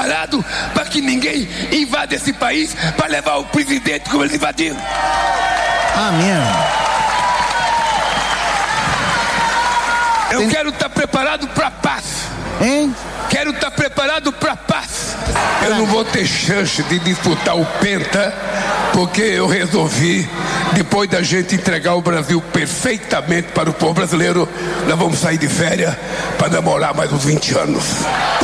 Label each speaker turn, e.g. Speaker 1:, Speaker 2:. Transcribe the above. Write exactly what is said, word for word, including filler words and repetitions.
Speaker 1: preparado para que ninguém invada esse país para levar o presidente como eles invadiram.
Speaker 2: Amém.
Speaker 1: Eu
Speaker 2: Tem...
Speaker 1: quero estar preparado para a paz.
Speaker 2: Hein?
Speaker 1: Quero estar preparado para a paz. Eu não vou ter chance de disputar o Penta, porque eu resolvi, depois da gente entregar o Brasil perfeitamente para o povo brasileiro, nós vamos sair de férias para namorar mais uns vinte anos.